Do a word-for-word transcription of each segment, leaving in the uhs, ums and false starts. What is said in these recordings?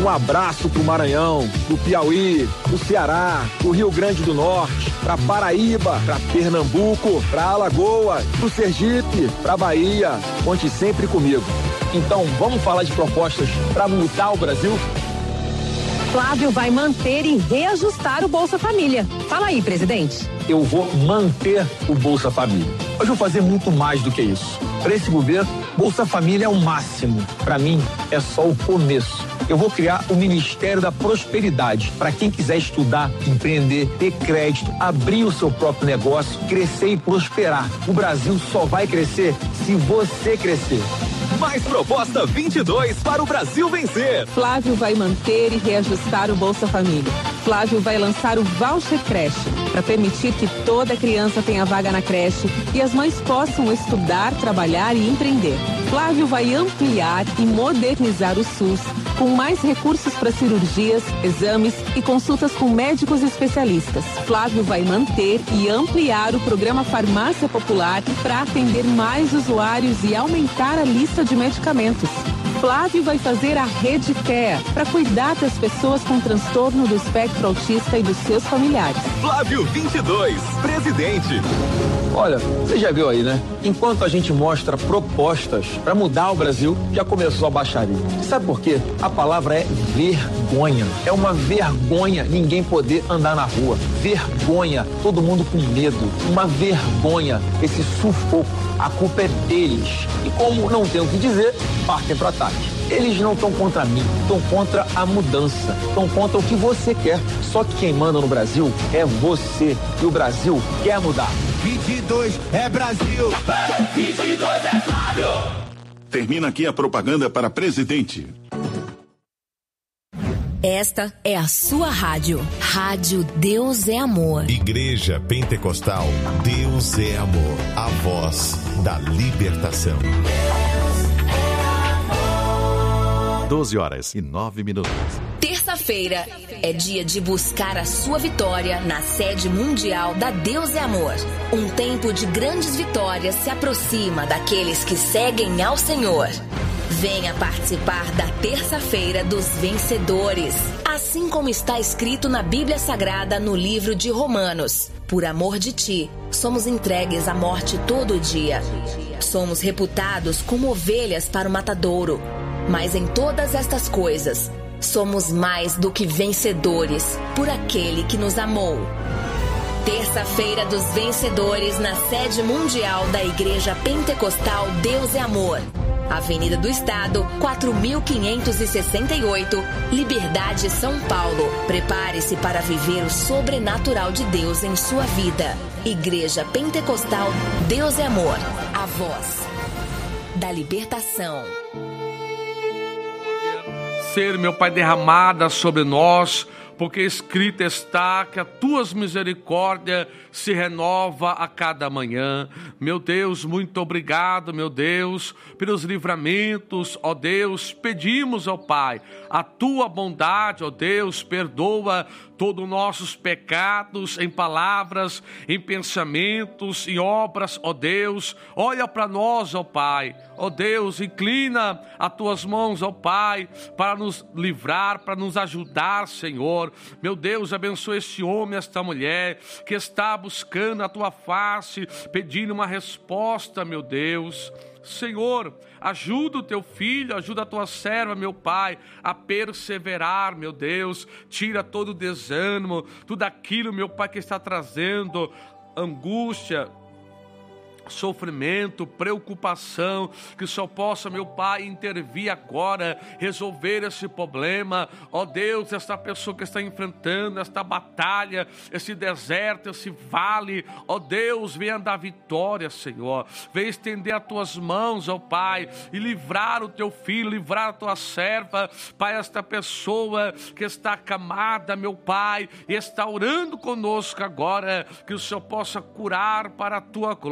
Um abraço pro Maranhão, pro Piauí, pro Ceará, pro Rio Grande do Norte, pra Paraíba, pra Pernambuco, pra Alagoas, pro Sergipe, pra Bahia. Conte sempre comigo. Então, vamos falar de propostas para mudar o Brasil? Flávio vai manter e reajustar o Bolsa Família. Fala aí, presidente. Eu vou manter o Bolsa Família. Mas vou fazer muito mais do que isso. Para esse governo, Bolsa Família é o máximo. Para mim, é só o começo. Eu vou criar o Ministério da Prosperidade para quem quiser estudar, empreender, ter crédito, abrir o seu próprio negócio, crescer e prosperar. O Brasil só vai crescer se você crescer. Mais Proposta vinte e dois para o Brasil vencer. Flávio vai manter e reajustar o Bolsa Família. Flávio vai lançar o Voucher Creche para permitir que toda criança tenha vaga na creche e as mães possam estudar, trabalhar e empreender. Flávio vai ampliar e modernizar o SUS com mais recursos para cirurgias, exames e consultas com médicos especialistas. Flávio vai manter e ampliar o programa Farmácia Popular para atender mais usuários e aumentar a lista de medicamentos. Flávio vai fazer a Rede Care para cuidar das pessoas com transtorno do espectro autista e dos seus familiares. Flávio vinte e dois, presidente. Olha, você já viu aí, né? Enquanto a gente mostra propostas para mudar o Brasil, já começou a baixaria. Sabe por quê? A palavra é vergonha. É uma vergonha ninguém poder andar na rua. Vergonha, todo mundo com medo. Uma vergonha, esse sufoco. A culpa é deles. E como não tem o que dizer, partem para ataque. Eles não estão contra mim, estão contra a mudança, estão contra o que você quer. Só que quem manda no Brasil é você. E o Brasil quer mudar. vinte e dois é Brasil. vinte e dois é Flávio. Termina aqui a propaganda para presidente. Esta é a sua rádio. Rádio Deus é Amor. Igreja Pentecostal Deus é Amor. A voz da libertação. doze horas e nove minutos. Terça-feira é dia de buscar a sua vitória na sede mundial da Deus é Amor. Um tempo de grandes vitórias se aproxima daqueles que seguem ao Senhor. Venha participar da Terça-feira dos Vencedores, assim como está escrito na Bíblia Sagrada no livro de Romanos. Por amor de ti, somos entregues à morte todo dia. Somos reputados como ovelhas para o matadouro. Mas em todas estas coisas, somos mais do que vencedores por aquele que nos amou. Terça-feira dos Vencedores na sede mundial da Igreja Pentecostal Deus é Amor. Avenida do Estado, quatro mil quinhentos e sessenta e oito, Liberdade, São Paulo. Prepare-se para viver o sobrenatural de Deus em sua vida. Igreja Pentecostal Deus é Amor. A voz da libertação. Ser, meu Pai, derramada sobre nós, porque escrito está que as tuas misericórdias se renova a cada manhã. Meu Deus, muito obrigado, meu Deus, pelos livramentos, ó Deus. Pedimos, ó Pai, a tua bondade, ó Deus, perdoa todos os nossos pecados em palavras, em pensamentos, em obras, ó Deus. Olha para nós, ó Pai, ó Deus, inclina as tuas mãos, ó Pai, para nos livrar, para nos ajudar, Senhor. Meu Deus, abençoa este homem, esta mulher que está buscando a tua face, pedindo uma resposta, meu Deus. Senhor, ajuda o teu filho, ajuda a tua serva, meu Pai, a perseverar, meu Deus. Tira todo o desânimo, tudo aquilo, meu Pai, que está trazendo angústia, sofrimento, preocupação, que só possa, meu Pai, intervir agora, resolver esse problema. Ó Deus, esta pessoa que está enfrentando esta batalha, esse deserto, esse vale, ó Deus, venha dar vitória, Senhor. Venha estender as tuas mãos, ó Pai, e livrar o teu filho, livrar a tua serva, Pai, esta pessoa que está acamada, meu Pai, e está orando conosco agora, que o Senhor possa curar para a tua glória.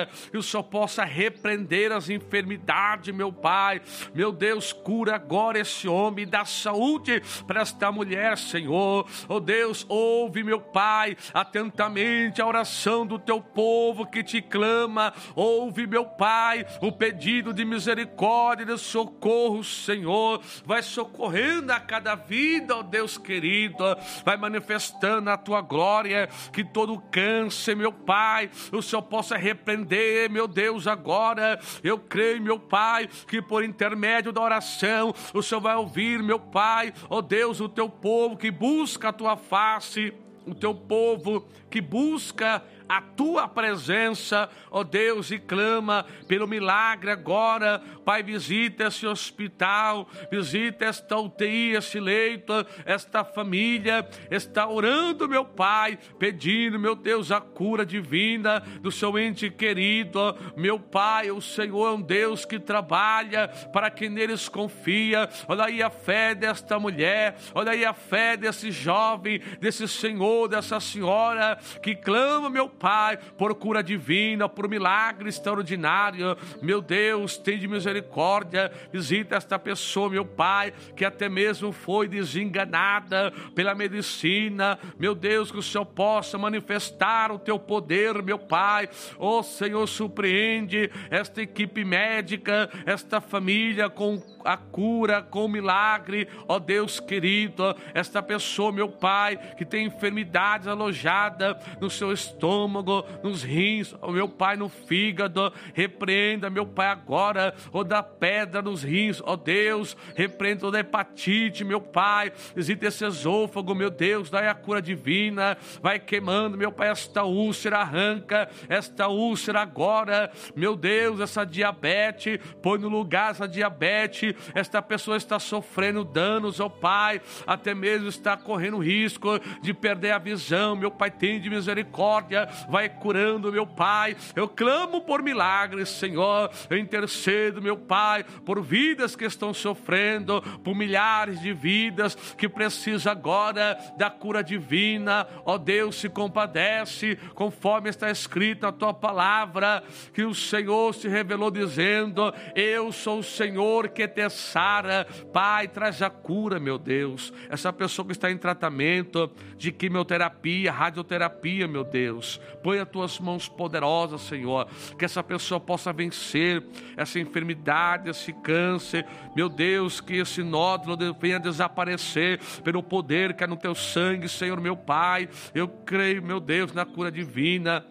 agora, que o Senhor possa repreender as enfermidades, meu Pai. Meu Deus, cura agora esse homem, dá saúde para esta mulher, Senhor. Oh Deus, ouve, meu Pai, atentamente a oração do teu povo que te clama. Ouve, meu Pai, o pedido de misericórdia e de socorro, Senhor. Vai socorrendo a cada vida, ó Deus querido. Vai manifestando a tua glória, que todo câncer, meu Pai, o Senhor possa repreender, meu Deus, agora. Eu creio, meu Pai, que por intermédio da oração, o Senhor vai ouvir, meu Pai, ó Deus, o teu povo que busca a tua face, o teu povo que busca a tua presença, ó Deus, e clama pelo milagre agora. Pai, visita esse hospital, visita esta U T I, esse leito, esta família, está orando, meu Pai, pedindo, meu Deus, a cura divina do seu ente querido. Meu Pai, o Senhor é um Deus que trabalha para quem neles confia. Olha aí a fé desta mulher, olha aí a fé desse jovem, desse senhor, dessa senhora que clama, meu Pai, por cura divina, por milagre extraordinário. Meu Deus, tem de misericórdia, visita esta pessoa, meu Pai, que até mesmo foi desenganada pela medicina. Meu Deus, que o Senhor possa manifestar o teu poder, meu Pai. Oh Senhor, surpreende esta equipe médica, esta família com a cura, com o milagre, ó Deus querido. Esta pessoa, meu Pai, que tem enfermidades alojadas no seu estômago, nos rins, ó meu Pai, no fígado, repreenda, meu Pai, agora, ó da pedra nos rins, ó Deus, repreenda toda hepatite, meu Pai, visita esse esôfago, meu Deus, dá a cura divina, vai queimando, meu Pai, esta úlcera, arranca esta úlcera agora, meu Deus, essa diabetes, põe no lugar essa diabetes. Esta pessoa está sofrendo danos, ó Pai, até mesmo está correndo risco de perder a visão. Meu Pai, tem de misericórdia, vai curando, meu Pai. Eu clamo por milagres, Senhor. Eu intercedo, meu Pai, por vidas que estão sofrendo, por milhares de vidas que precisam agora da cura divina. Ó Deus, se compadece, conforme está escrito na tua palavra, que o Senhor se revelou dizendo: eu sou o Senhor que te sara. Pai, traz a cura, meu Deus. Essa pessoa que está em tratamento de quimioterapia, radioterapia, meu Deus, põe as tuas mãos poderosas, Senhor, que essa pessoa possa vencer essa enfermidade, esse câncer, meu Deus, que esse nódulo venha desaparecer pelo poder que é no teu sangue, Senhor, meu Pai. Eu creio, meu Deus, na cura divina.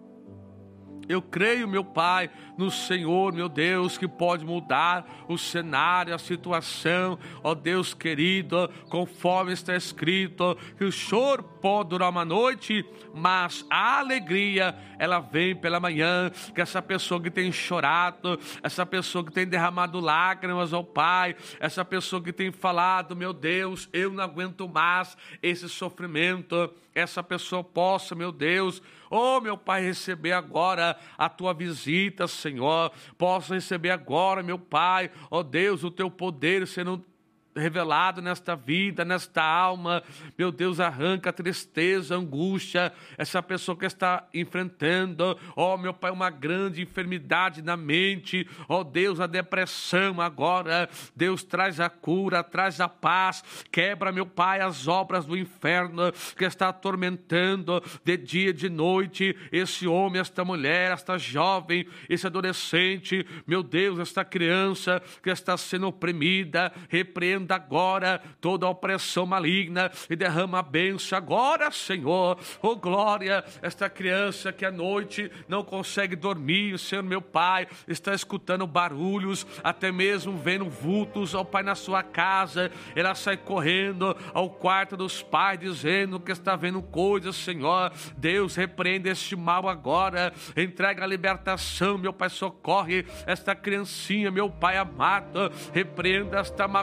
Eu creio, meu Pai, no Senhor, meu Deus, que pode mudar o cenário, a situação, ó Deus querido, conforme está escrito, que o choro pode durar uma noite, mas a alegria, ela vem pela manhã. Que essa pessoa que tem chorado, essa pessoa que tem derramado lágrimas, ó Pai, essa pessoa que tem falado: meu Deus, eu não aguento mais esse sofrimento, essa pessoa possa, meu Deus, oh meu Pai, receber agora a tua visita, Senhor. Possa receber agora, meu Pai, ó Deus, o teu poder sendo revelado nesta vida, nesta alma. Meu Deus, arranca a tristeza, a angústia, essa pessoa que está enfrentando, ó meu Pai, uma grande enfermidade na mente, ó Deus, a depressão agora. Deus, traz a cura, traz a paz, quebra, meu Pai, as obras do inferno que está atormentando de dia e de noite esse homem, esta mulher, esta jovem, esse adolescente, meu Deus, esta criança que está sendo oprimida. Repreenda agora toda a opressão maligna e derrama a bênção agora, Senhor. Oh glória, esta criança que à noite não consegue dormir, Senhor, meu Pai, está escutando barulhos, até mesmo vendo vultos, ó Pai, na sua casa. Ela sai correndo ao quarto dos pais, dizendo que está vendo coisas, Senhor. Deus, repreende este mal agora, entrega a libertação, meu Pai, socorre esta criancinha, meu Pai amado. Repreenda esta macumba,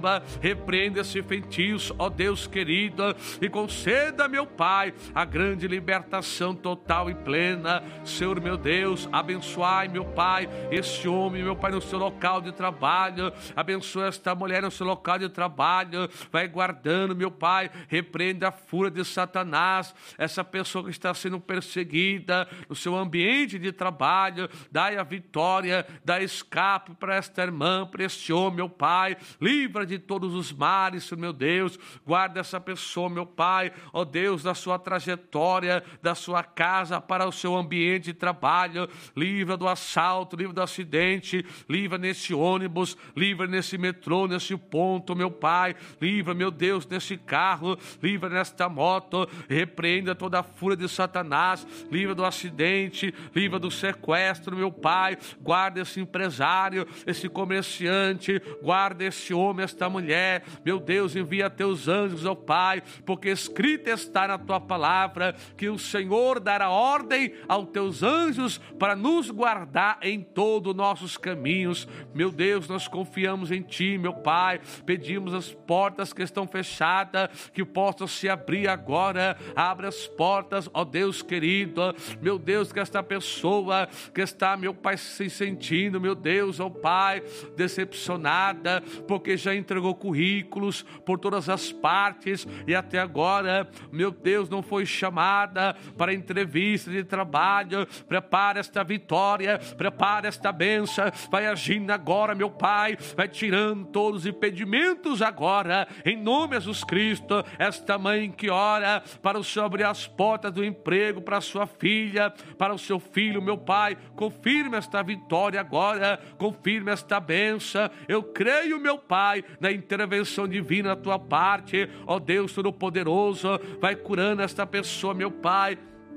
macumba, repreenda esse feitiço, ó Deus querido, e conceda, meu Pai, a grande libertação total e plena. Senhor, meu Deus, abençoai, meu Pai, esse homem, meu Pai, no seu local de trabalho, abençoa esta mulher no seu local de trabalho, vai guardando, meu Pai, repreenda a fúria de Satanás, essa pessoa que está sendo perseguida no seu ambiente de trabalho, dai a vitória, dá escape para esta irmã, para este homem, meu Pai, livra de todos os males, meu Deus, guarda essa pessoa, meu Pai, ó Deus, da sua trajetória, da sua casa para o seu ambiente de trabalho, livra do assalto, livra do acidente, livra nesse ônibus, livra nesse metrô, nesse ponto, meu Pai, livra, meu Deus, nesse carro, livra nesta moto, repreenda toda a fúria de Satanás, livra do acidente, livra do sequestro, meu Pai, guarda esse empresário, esse comerciante, guarda esse homem, esta mulher, meu Deus, envia teus anjos, ó Pai, porque escrito está na tua palavra que o Senhor dará ordem aos teus anjos para nos guardar em todos os nossos caminhos. Meu Deus, nós confiamos em Ti, meu Pai, pedimos as portas que estão fechadas, que possam se abrir agora, abre as portas, ó Deus querido, meu Deus, que esta pessoa que está, meu Pai, se sentindo, meu Deus, ó Pai, decepcionada, porque já entregou currículos por todas as partes e até agora, meu Deus, não foi chamada para entrevista de trabalho. Prepara esta vitória, prepara esta bênção, vai agindo agora, meu Pai, vai tirando todos os impedimentos agora, em nome de Jesus Cristo. Esta mãe que ora para o Senhor abrir as portas do emprego para a sua filha, para o seu filho, meu Pai, confirma esta vitória agora, confirma esta bênção. Eu creio, meu Pai, na intervenção divina da tua parte, ó Deus Todo-Poderoso, vai curando esta pessoa, meu Pai,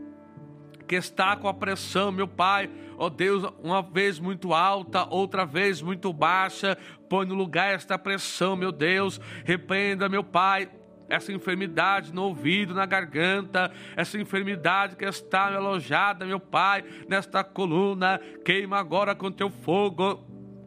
que está com a pressão, meu Pai, ó Deus, uma vez muito alta, outra vez muito baixa, põe no lugar esta pressão, meu Deus, repreenda, meu Pai, essa enfermidade no ouvido, na garganta, essa enfermidade que está alojada, meu Pai, nesta coluna, queima agora com teu fogo.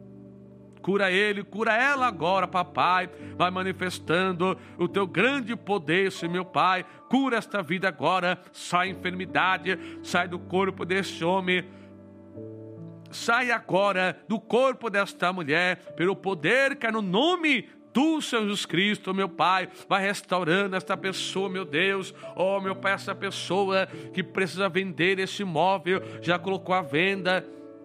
Cura ele, cura ela agora, papai. Vai manifestando o teu grande poder, Senhor, meu Pai. Cura esta vida agora. Sai a enfermidade, sai do corpo deste homem. Sai agora do corpo desta mulher, pelo poder que é no nome do Senhor Jesus Cristo, meu Pai. Vai restaurando esta pessoa, meu Deus. Oh, meu Pai, essa pessoa que precisa vender esse imóvel, já colocou à venda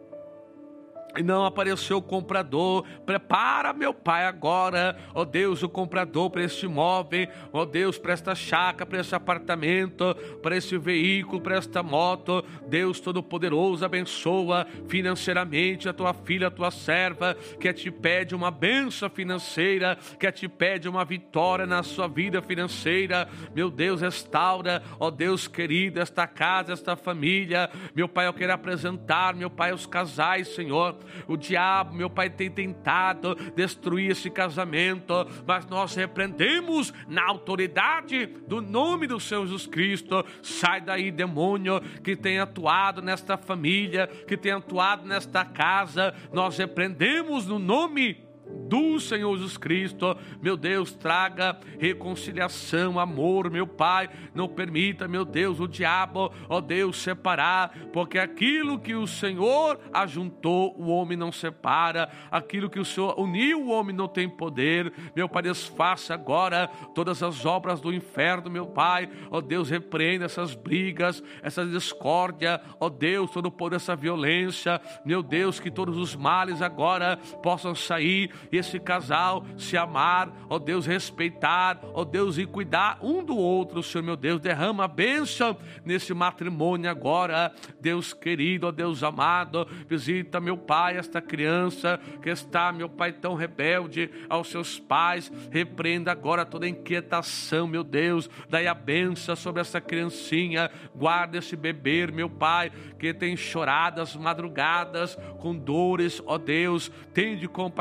e não apareceu o comprador. Prepara, meu Pai, agora, ó Deus, o comprador para este imóvel, ó Deus, para esta chácara, para este apartamento, para este veículo, para esta moto. Deus Todo-Poderoso, abençoa financeiramente a tua filha, a tua serva, que te pede uma bênção financeira, que te pede uma vitória na sua vida financeira. Meu Deus, restaura, ó Deus querido, esta casa, esta família. Meu Pai, eu quero apresentar, meu Pai, os casais, Senhor. O diabo, meu Pai, tem tentado destruir esse casamento, mas nós repreendemos na autoridade do nome do Senhor Jesus Cristo. Sai daí, demônio, que tem atuado nesta família, que tem atuado nesta casa. Nós repreendemos no nome do Senhor Jesus Cristo. Meu Deus, traga reconciliação, amor, meu Pai. Não permita, meu Deus, o diabo, ó Deus, separar, porque aquilo que o Senhor ajuntou, o homem não separa. Aquilo que o Senhor uniu, o homem não tem poder. Meu Pai, desfaça agora todas as obras do inferno, meu Pai. Ó Deus, repreenda essas brigas, essa discórdia, ó Deus, todo o poder, essa violência. Meu Deus, que todos os males agora possam sair e esse casal se amar, ó Deus, respeitar, ó Deus, e cuidar um do outro. Senhor, meu Deus, derrama a bênção nesse matrimônio agora, Deus querido, ó Deus amado. Visita, meu Pai, esta criança que está, meu Pai, tão rebelde aos seus pais. Repreenda agora toda inquietação, meu Deus, daí a bênção sobre essa criancinha. Guarda esse bebê, meu Pai, que tem chorado as madrugadas com dores, ó Deus, tem de compaixão,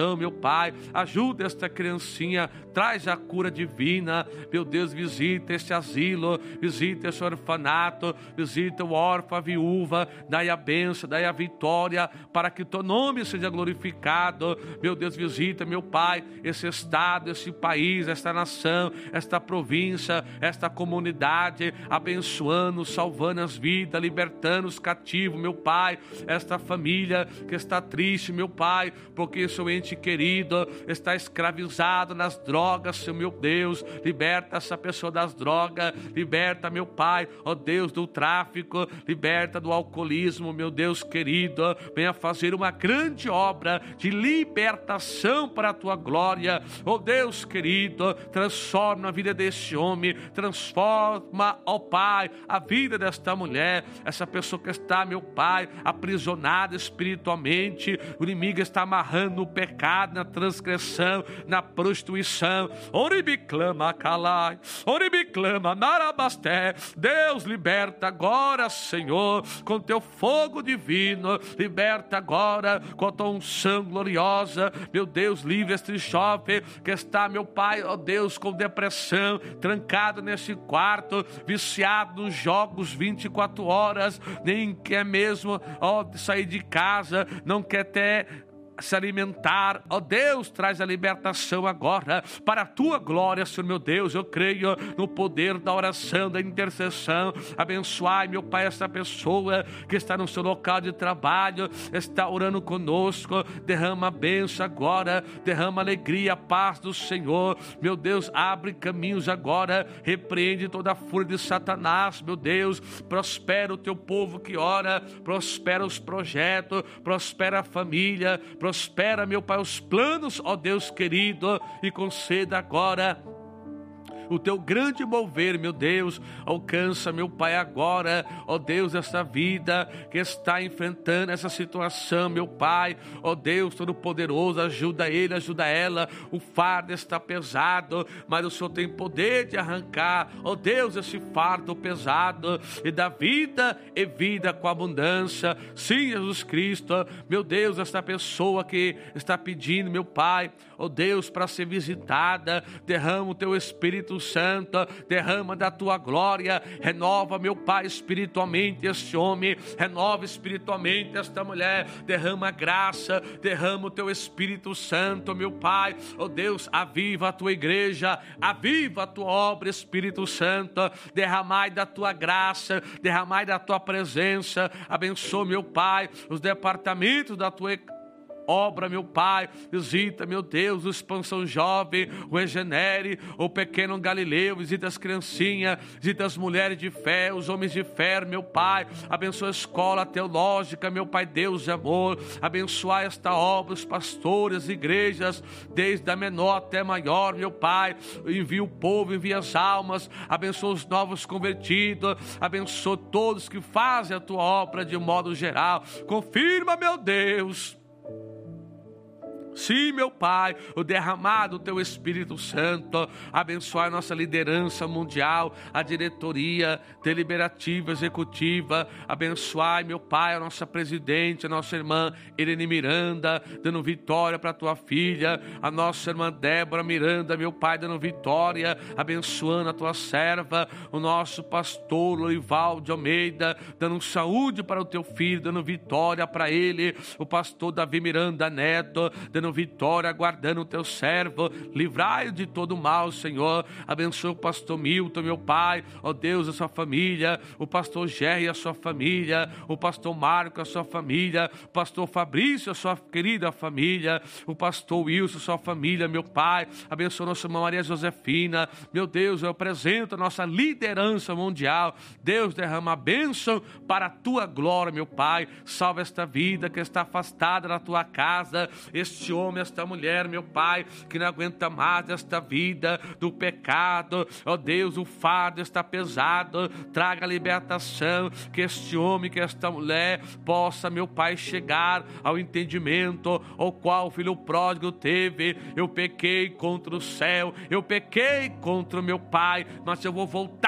libertação, meu Pai. Ajuda esta criancinha, traz a cura divina. Meu Deus, visita este asilo, visita esse orfanato, visita o órfão, a viúva. Dai a bênção, dai a vitória, para que teu nome seja glorificado. Meu Deus, visita, meu Pai, esse estado, esse país, esta nação, esta província, esta comunidade, abençoando, salvando as vidas, libertando os cativos, meu Pai. Esta família que está triste, meu Pai, porque seu ente querido está escravizado nas drogas, Senhor, meu Deus. Liberta essa pessoa das drogas, liberta, meu Pai, ó Deus, do tráfico, liberta do alcoolismo, meu Deus querido. Venha fazer uma grande obra de libertação para a tua glória, ó Deus querido. Transforma a vida desse homem, transforma, ó Pai, a vida desta mulher, essa pessoa que está, meu Pai, aprisionada espiritualmente. O inimigo está amarrando o pecado na transgressão, na prostituição. Oribiclama calai, oribiclama narabasté. Deus, liberta agora, Senhor, com teu fogo divino. Liberta agora com a tua unção gloriosa. Meu Deus, livre este jovem que está, meu Pai, ó Deus, com depressão, trancado nesse quarto, viciado nos jogos vinte e quatro horas, nem quer mesmo, ó, sair de casa, não quer ter se alimentar. Ó Deus, traz a libertação agora para a tua glória, Senhor meu Deus. Eu creio no poder da oração, da intercessão. Abençoai, meu Pai, essa pessoa que está no seu local de trabalho, está orando conosco. Derrama a bênção agora, derrama a alegria, a paz do Senhor. Meu Deus, abre caminhos agora, repreende toda a fúria de Satanás, meu Deus. Prospera o teu povo que ora, prospera os projetos, prospera a família, prospera, meu Pai, os planos, ó Deus querido, e conceda agora o teu grande mover, meu Deus. Alcança, meu Pai, agora, ó Deus, essa vida que está enfrentando essa situação, meu Pai, ó Deus Todo-Poderoso, ajuda ele, ajuda ela. O fardo está pesado, mas o Senhor tem poder de arrancar, ó Deus, esse fardo pesado e dar vida e vida com abundância. Sim, Jesus Cristo, meu Deus, esta pessoa que está pedindo, meu Pai, ó Deus, para ser visitada, derrama o teu Espírito Santo, derrama da tua glória, renova, meu Pai, espiritualmente este homem, renova espiritualmente esta mulher, derrama graça, derrama o teu Espírito Santo, meu Pai, ó Deus, aviva a tua igreja, aviva a tua obra, Espírito Santo, derramai da tua graça, derramai da tua presença, abençoa, meu Pai, os departamentos da tua obra, meu Pai. Visita, meu Deus, o Expansão Jovem, o Regenere, o Pequeno Galileu. Visita as criancinhas, visita as mulheres de fé, os homens de fé, meu Pai. Abençoa a escola teológica, meu Pai, Deus de amor. Abençoa esta obra, os pastores, igrejas, desde a menor até a maior, meu Pai. Envia o povo, envia as almas. Abençoa os novos convertidos. Abençoa todos que fazem a tua obra de modo geral. Confirma, meu Deus. Sim, meu Pai, o derramado do teu Espírito Santo. Abençoar a nossa liderança mundial, a diretoria deliberativa, executiva. Abençoar, meu Pai, a nossa presidente, a nossa irmã Irene Miranda, dando vitória para a tua filha. A nossa irmã Débora Miranda, meu Pai, dando vitória, abençoando a tua serva. O nosso pastor Lorival de Almeida, dando saúde para o teu filho, dando vitória para ele. O pastor Davi Miranda Neto, dando vitória, guardando o teu servo. Livrai-o de todo mal, Senhor. Abençoa o pastor Milton, meu Pai, ó Deus, a sua família, o pastor Gerry, a sua família, o pastor Marco, a sua família, o pastor Fabrício, a sua querida família, o pastor Wilson, a sua família, meu Pai. Abençoa nossa irmã Maria Josefina, meu Deus, eu apresento a nossa liderança mundial. Deus, derrama a bênção para a tua glória, meu Pai. Salva esta vida que está afastada da tua casa, este homem, esta mulher, meu Pai, que não aguenta mais esta vida do pecado. Ó Deus, o fardo está pesado. Traga a libertação, que este homem, que esta mulher possa, meu Pai, chegar ao entendimento ao qual o filho pródigo teve. Eu pequei contra o céu, eu pequei contra o meu Pai, mas eu vou voltar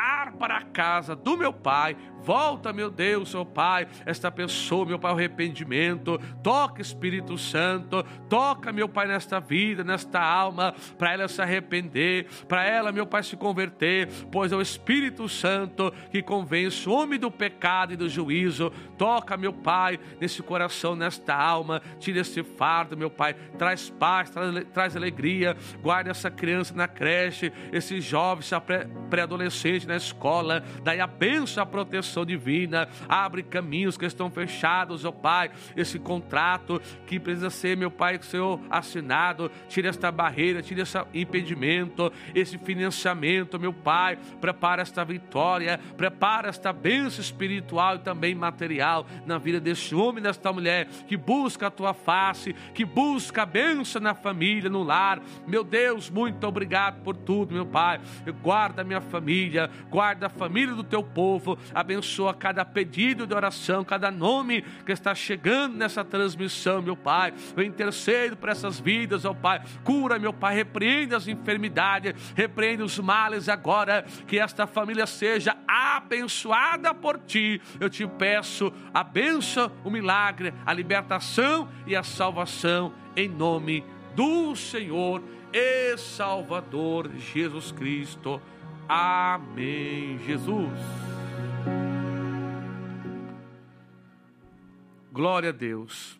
para a casa do meu pai. Volta, meu Deus, meu Pai, esta pessoa, meu Pai, o arrependimento. Toca, Espírito Santo, toca, meu Pai, nesta vida, nesta alma, para ela se arrepender, para ela, meu Pai, se converter, pois é o Espírito Santo que convence o homem do pecado e do juízo. Toca, meu Pai, nesse coração, nesta alma, tira esse fardo, meu Pai, traz paz, traz, traz alegria, guarda essa criança na creche, esse jovem, esse pré-adolescente na escola, daí a bênção, a proteção divina, abre caminhos que estão fechados, ó Pai, esse contrato que precisa ser, meu Pai, Senhor, assinado, tira esta barreira, tira esse impedimento, esse financiamento, meu Pai, prepara esta vitória, prepara esta bênção espiritual e também material na vida desse homem, desta mulher, que busca a Tua face, que busca a bênção na família, no lar. Meu Deus, muito obrigado por tudo, meu Pai. Guarda a minha família, guarda a família do Teu povo, abençoa Abençoa cada pedido de oração, cada nome que está chegando nessa transmissão, meu Pai. Eu intercedo por essas vidas, ó Pai. Cura, meu Pai, repreende as enfermidades, repreende os males agora, que esta família seja abençoada por Ti. Eu te peço a bênção, o milagre, a libertação e a salvação, em nome do Senhor e Salvador Jesus Cristo. Amém, Jesus. Glória a Deus.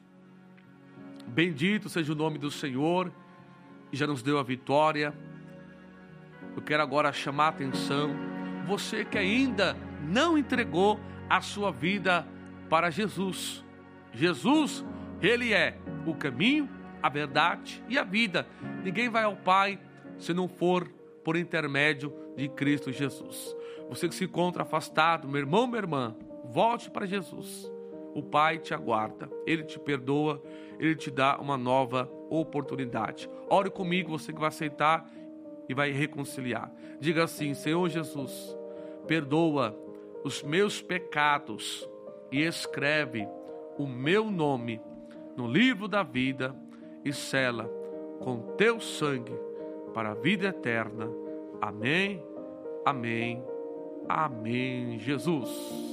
Bendito seja o nome do Senhor, que já nos deu a vitória. Eu quero agora chamar a atenção, você que ainda não entregou a sua vida para Jesus. Jesus, Ele é o caminho, a verdade e a vida. Ninguém vai ao Pai se não for por intermédio de Cristo Jesus. Você que se encontra afastado, meu irmão, minha irmã, volte para Jesus. O Pai te aguarda, Ele te perdoa, Ele te dá uma nova oportunidade. Ore comigo, você que vai aceitar e vai reconciliar. Diga assim: Senhor Jesus, perdoa os meus pecados e escreve o meu nome no livro da vida e sela com teu sangue para a vida eterna. Amém, amém, amém, Jesus.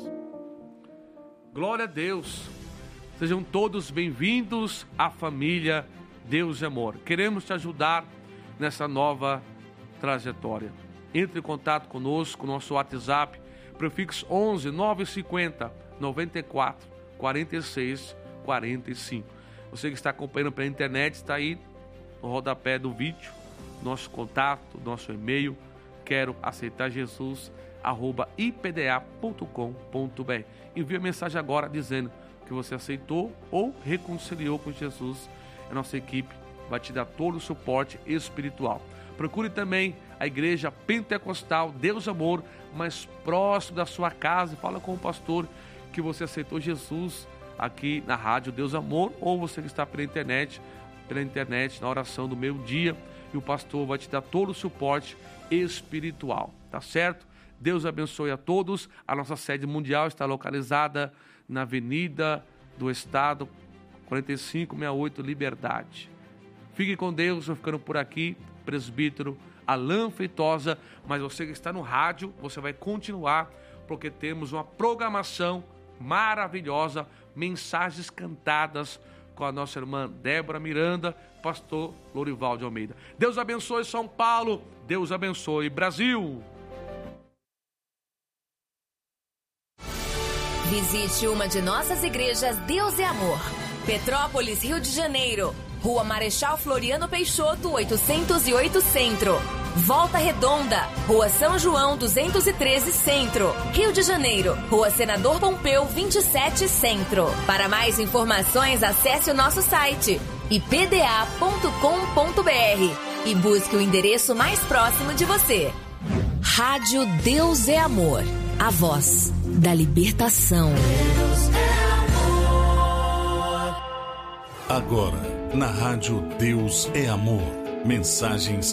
Glória a Deus. Sejam todos bem-vindos à família Deus e Amor. Queremos te ajudar nessa nova trajetória. Entre em contato conosco, nosso WhatsApp, prefixo onze nove cinquenta noventa e quatro quarenta e seis quarenta e cinco. Você que está acompanhando pela internet, está aí no rodapé do vídeo, nosso contato, nosso e-mail, quero aceitar Jesus, arroba i p d a ponto com ponto b r. Envie a mensagem agora dizendo que você aceitou ou reconciliou com Jesus. A nossa equipe vai te dar todo o suporte espiritual. Procure também a igreja pentecostal Deus Amor, mais próximo da sua casa, e fala com o pastor que você aceitou Jesus aqui na rádio Deus Amor, ou você que está pela internet, pela internet, na oração do meio-dia, e o pastor vai te dar todo o suporte espiritual, tá certo? Deus abençoe a todos. A nossa sede mundial está localizada na Avenida do Estado, quarenta e cinco sessenta e oito, Liberdade. Fique com Deus, vou ficando por aqui, presbítero Alain Feitosa, mas você que está no rádio, você vai continuar, porque temos uma programação maravilhosa, mensagens cantadas com a nossa irmã Débora Miranda, pastor Lorival de Almeida. Deus abençoe São Paulo, Deus abençoe Brasil. Visite uma de nossas igrejas Deus é Amor. Petrópolis, Rio de Janeiro. Rua Marechal Floriano Peixoto, oitocentos e oito Centro. Volta Redonda, Rua São João duzentos e treze Centro. Rio de Janeiro, Rua Senador Pompeu vinte e sete Centro. Para mais informações, acesse o nosso site i p d a ponto com ponto b r e busque o endereço mais próximo de você. Rádio Deus é Amor, a voz da libertação. Deus é amor. Agora, na Rádio Deus é Amor, mensagens